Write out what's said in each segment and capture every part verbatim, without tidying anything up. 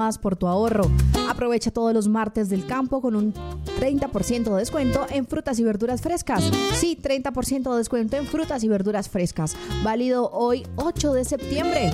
más por tu ahorro. Aprovecha todos los martes del campo con un treinta por ciento de descuento en frutas y verduras frescas. Sí, treinta por ciento de descuento en frutas y verduras frescas. Válido hoy ocho de septiembre.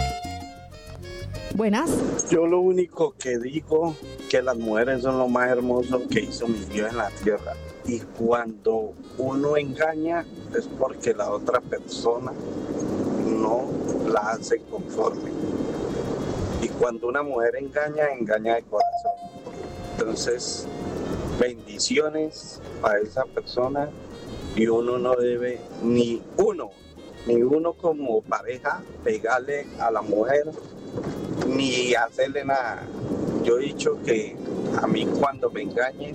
Buenas. Yo lo único que digo que las mujeres son lo más hermoso que hizo mi Dios en la tierra. Y cuando uno engaña es porque la otra persona no la hace conforme. Y cuando una mujer engaña, engaña de corazón. Entonces, bendiciones a esa persona y uno no debe, ni uno, ni uno como pareja, pegarle a la mujer, ni hacerle nada. Yo he dicho que a mí cuando me engañen,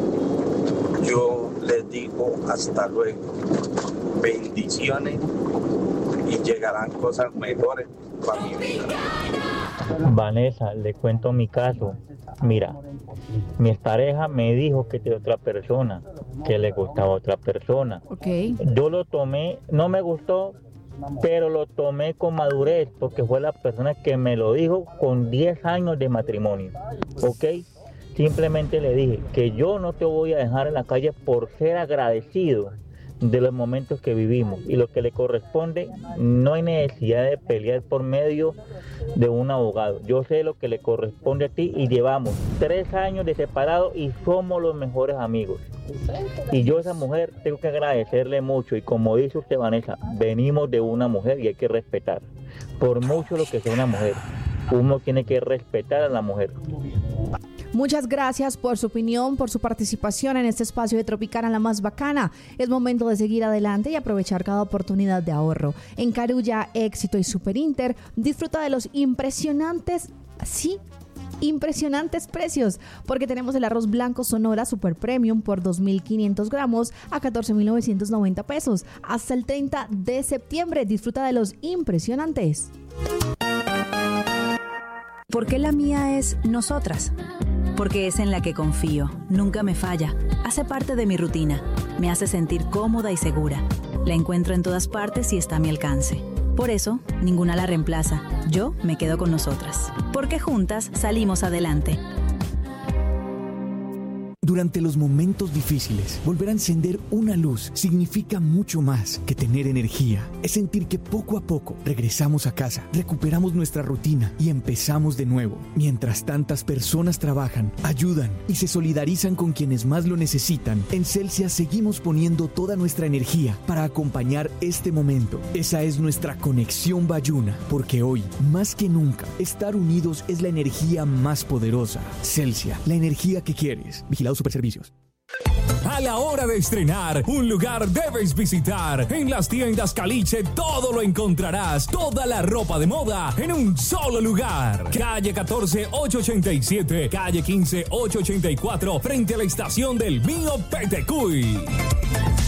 yo les digo hasta luego. Bendiciones y llegarán cosas mejores para mi vida. Vanessa, le cuento mi caso. Mira, mi pareja me dijo que de otra persona, que le gustaba otra persona. Okay. Yo lo tomé, no me gustó, pero lo tomé con madurez, porque fue la persona que me lo dijo con diez años de matrimonio. ¿Ok? Simplemente le dije que yo no te voy a dejar en la calle por ser agradecido de los momentos que vivimos, y lo que le corresponde, no hay necesidad de pelear por medio de un abogado. Yo sé lo que le corresponde a ti y llevamos tres años de separado y somos los mejores amigos. Y yo a esa mujer tengo que agradecerle mucho, y como dice usted, Vanessa, venimos de una mujer y hay que respetar. Por mucho lo que sea una mujer, uno tiene que respetar a la mujer. Muchas gracias por su opinión, por su participación en este espacio de Tropicana, la más bacana. Es momento de seguir adelante y aprovechar cada oportunidad de ahorro. En Carulla, Éxito y Super Inter, disfruta de los impresionantes, sí, impresionantes precios, porque tenemos el arroz blanco Sonora Super Premium por dos mil quinientos gramos a catorce mil novecientos noventa pesos. Hasta el treinta de septiembre, disfruta de los impresionantes. ¿Por qué la mía es Nosotras? Porque es en la que confío, nunca me falla, hace parte de mi rutina, me hace sentir cómoda y segura. La encuentro en todas partes y está a mi alcance. Por eso, ninguna la reemplaza. Yo me quedo con Nosotras, porque juntas salimos adelante. Durante los momentos difíciles, volver a encender una luz significa mucho más que tener energía. Es sentir que poco a poco regresamos a casa, recuperamos nuestra rutina y empezamos de nuevo. Mientras tantas personas trabajan, ayudan y se solidarizan con quienes más lo necesitan, en Celsia seguimos poniendo toda nuestra energía para acompañar este momento. Esa es nuestra conexión bayuna, porque hoy, más que nunca, estar unidos es la energía más poderosa. Celsia, la energía que quieres. Vigilado Superservicios. A la hora de estrenar, un lugar debes visitar. En las tiendas Caliche todo lo encontrarás. Toda la ropa de moda en un solo lugar. Calle catorce, ochocientos ochenta y siete, calle quince, ochocientos ochenta y cuatro, frente a la estación del Mío Petecuy.